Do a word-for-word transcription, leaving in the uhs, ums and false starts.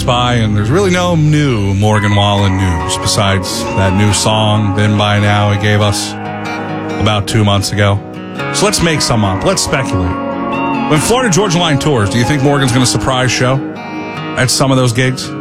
by, and there's really no new Morgan Wallen news besides that new song, Been By Now, he gave us about two months ago. So let's make some up. Let's speculate. When Florida Georgia Line tours, do you think Morgan's going to surprise show at some of those gigs?